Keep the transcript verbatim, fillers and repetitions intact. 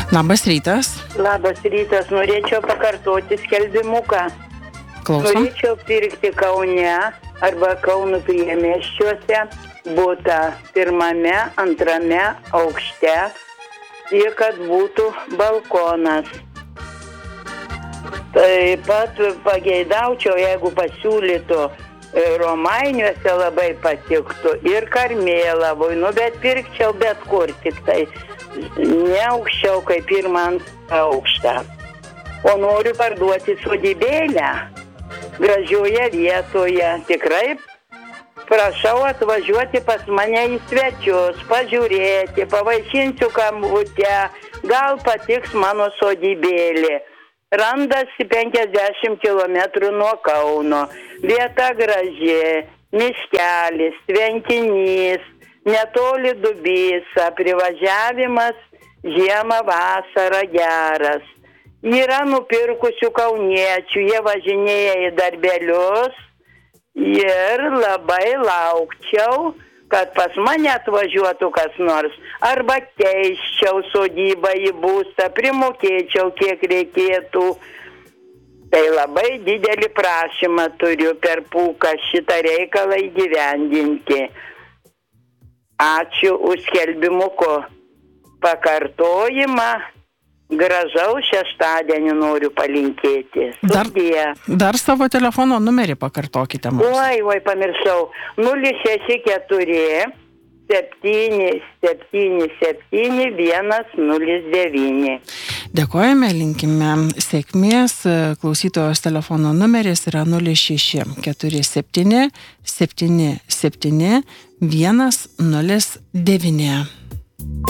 Labas rytas. Labas rytas, norėčiau pakartoti skelbimuką. Klausom. Norėčiau pirkti Kaune arba Kauno priemiesčiuose butą pirmame, antrame aukšte ir kad būtų balkonas. Taip pat pageidaučiau, jeigu pasiūlytų Romainiuose labai patiktų ir Karmėlavoj, nu bet pirkčiau bet kur, tik tai ne aukščiau kaip pirmą aukštą. O noriu parduoti sodybėlę gražioje vietoje. Tikrai prašau atvažiuoti pas mane į svečius, pažiūrėti, pavaišinsiu kamvutę, gal patiks mano sodybėlė. Randasi penkiasdešimt kilometrų nuo Kauno. Vieta graži, miškelis, tvenkinys, netoli Dubysa, privažiavimas žiemą vasarą geras. Yra nupirkusių kauniečių, jie važinėja į darbelius ir labai laukčiau, kad pas mane atvažiuotų kas nors, arba keisčiau sodybą į būstą, primokėčiau kiek reikėtų. Tai labai didelį prašymą turiu per pūką šitą reikalą įgyvendinti. Ačiū už skelbimuko pakartojimą. Gražaus šeštadienį noriu palinkėti. Dar, dar savo telefono numerį pakartokite mums. Oi, oi, pamiršau. nulis šeši keturi septyni septyni septyni vienas nulis devyni. Dėkojame, linkime sėkmės. Klausytojos telefono numeris yra nulis šeši keturi septyni septyni septyni vienas nulis devyni.